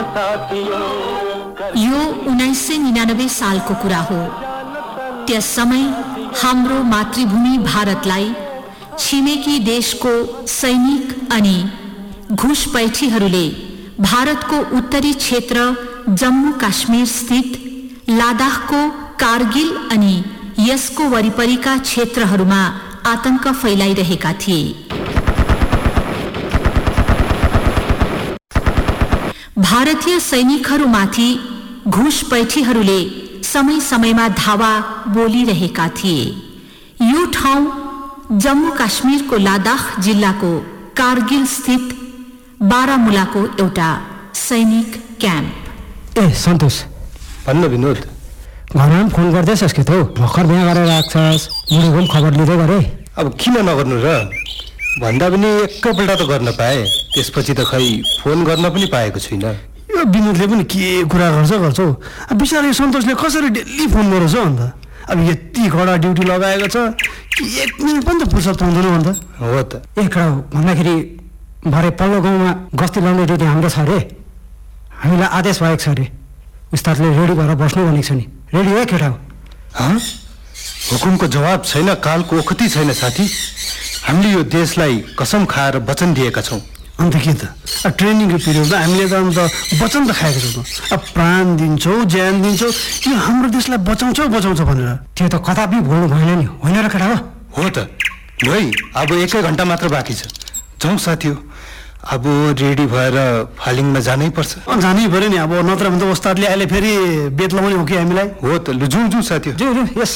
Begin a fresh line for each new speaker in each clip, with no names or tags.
यो 1999 सालको कुरा हो। त्यस समय हाम्रो मातृभूमि भारतलाई छिमेकी देशको सैनिक अनि घुसपैठीहरूले भारतको उत्तरी क्षेत्र जम्मू काश्मीर स्थित लद्दाखको कारगिल अनि यसको वरिपरिका क्षेत्रहरूमा आतंक फैलाइरहेका थिए। भारतीय सैनिकहरूमाथि घुसपैठीहरूले समय समयमा धावा बोलिरहेका थिए। यो ठाउँ जम्मू काश्मीरको लद्दाख जिल्लाको कारगिल स्थित बारामुलाको एउटा सैनिक क्याम्प।
ए सन्तोष,
भन्न विनोद,
घरमा फोन गर्दैछस् कि तँ? भर्खर बिहा गरेर राख्छस्, मुडुको पनि खबर लिँदै गरे।
अब किन नगर्नु र? भन्दा पनि एकैपल्ट त गर्न पाएँ, त्यसपछि त खै फोन गर्न पनि पाएको छुइनँ।
यो विनोदले पनि के कुरा गर्छ हौ। अब बिचारा सन्तोषले कसरी डेली फोन गरेछ अन्त? अब यति कडा ड्युटी लगाएको छ कि एक मिनट पनि त फुर्सद पाउँदैन अन्त।
हो त।
कडा भन्दाखेरि भरे पल्लो गाउँमा गस्ती लाउने ड्युटी हाम्रो छ अरे। हामीलाई आदेश भएको छ अरे, उस्तादले रेडी भएर बस्नु भनेको छ नि। रेडी हो केटा?
हुकुमको जवाब छैन, कालको ओखती छैन साथी। हामीले यो देशलाई कसम खाएर वचन दिएका छौँ।
अन्त के त? ट्रेनिङको पिरियडमा हामीले त अन्त वचन त खाएको छौँ। अब प्राण दिन्छौँ, ज्यान दिन्छौँ, यो हाम्रो देशलाई बचाउँछ भनेर।
त्यो त कदापि भुल्नु भएन नि, होइन र केटा?
हो त। है, अब 1 घण्टा मात्र बाँकी छ। जाउँ साथी हो, अब रेडी भएर फालिङमा जानै पर्छ।
जानै पर्यो नि, अब नत्र भने त उस्तादले अहिले फेरि बेत लगाउने हो कि हामीलाई।
हो त, लु जाउँ साथी हो।
यस।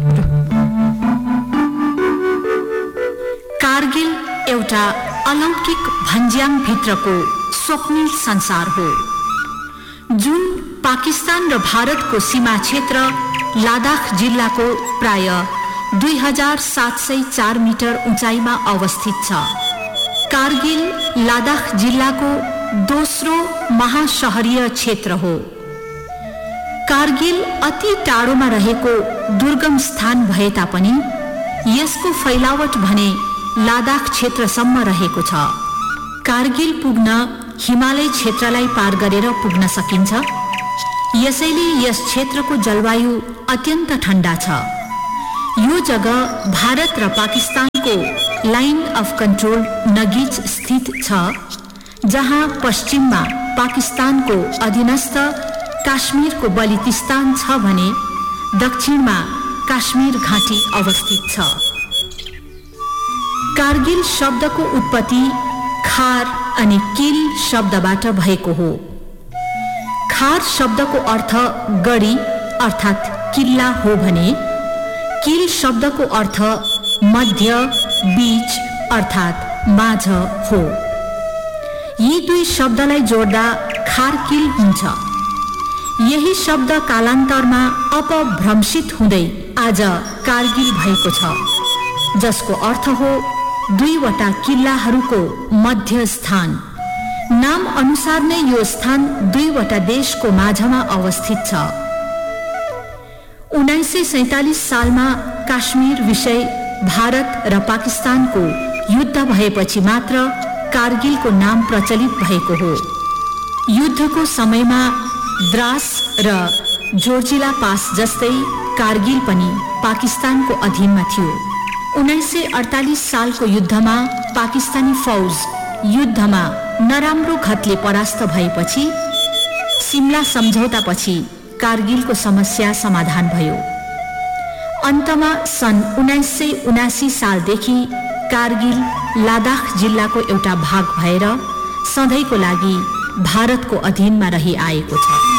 कारगिल एउटा अलौकिक भन्ज्याङ भित्रको स्वप्निल संसार हो, जुन पाकिस्तान र भारतको सीमा क्षेत्र लद्दाख जिल्लाको प्राय 2704 मिटर उचाइमा अवस्थित छ। कारगिल लद्दाख जिल्लाको दोस्रो महाशहरीय क्षेत्र हो। कारगिल अति टाढोमा रहेको दुर्गम स्थान भए तापनि यसको फैलावट भने लद्दाख क्षेत्रसम्म रहेको छ। कारगिल पुग्न हिमालय क्षेत्रलाई पार गरेर पुग्न सकिन्छ। यसैले यस क्षेत्रको जलवायु अत्यन्त ठण्डा छ। यो जग्गा भारत र पाकिस्तानको लाइन अफ कन्ट्रोल नजिक स्थित छ, जहाँ पश्चिममा पाकिस्तानको अधीनस्थ काश्मीरको बलितिस्तान छ भने दक्षिणमा काश्मीर घाटी अवस्थित छ। कारगिल शब्दको उत्पत्ति खार अनि किल शब्दबाट भएको हो। खार शब्दको अर्थ गढी अर्थात् किल्ला हो भने किल शब्दको अर्थ मध्य, बीच अर्थात् माझ हो। यी दुई शब्दलाई जोड्दा खारकिल हुन्छ। यही शब्द कालान्तरमा अपभ्रंशित हुँदै आज कारगिल भएको छ, जसको अर्थ हो दुईवटा किल्लाहरूको मध्य स्थान। नाम अनुसार नै यो स्थान दुईवटा देशको माझमा अवस्थित छ। 1947 सालमा काश्मीर विषय भारत र पाकिस्तानको युद्ध भएपछि मात्र कारगिलको नाम प्रचलित भएको हो। युद्धको समयमा द्रास र जोर्जिला पास जस्तै कारगिल पनि पाकिस्तानको अधीनमा थियो। 1948 सालको युद्धमा पाकिस्तानी फौज युद्धमा नराम्रो घतले परास्त भएपछि सिमला सम्झौतापछि कारगिलको समस्या समाधान भयो। अन्तमा सन् 1979 सालदेखि कारगिल लद्दाख जिल्लाको एउटा भाग भएर सधैँको लागि भारतको अधीनमा रहिआएको छ।